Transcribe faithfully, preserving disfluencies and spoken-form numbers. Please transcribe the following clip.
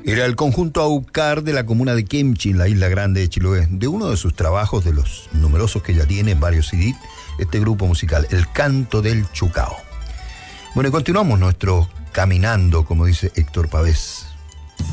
Era el conjunto Aucar de la comuna de Kemchi, en la isla grande de Chiloé. De uno de sus trabajos, de los numerosos que ya tiene, varios C D, este grupo musical, El Canto del Chucao. Bueno, y continuamos nuestro caminando, como dice Héctor Pavés.